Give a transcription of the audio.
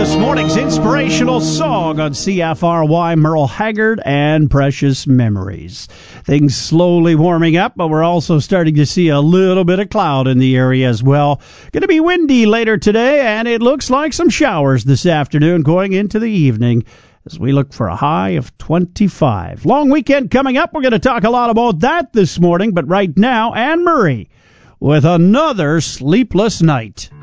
this morning's inspirational song on CFRY, Merle Haggard and Precious Memories. Things slowly warming up, but we're also starting to see a little bit of cloud in the area as well. Going to be windy later today, and it looks like some showers this afternoon going into the evening as we look for a high of 25. Long weekend coming up. We're going to talk a lot about that this morning, but right now, Anne Murray with Another Sleepless Night.